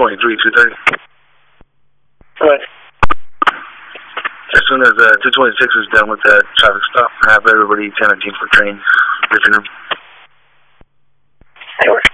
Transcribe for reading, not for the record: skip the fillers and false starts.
223, 230. Alright. As soon as 226 is done with the traffic stop, I have everybody 10 and team for train. Briefing room. That works.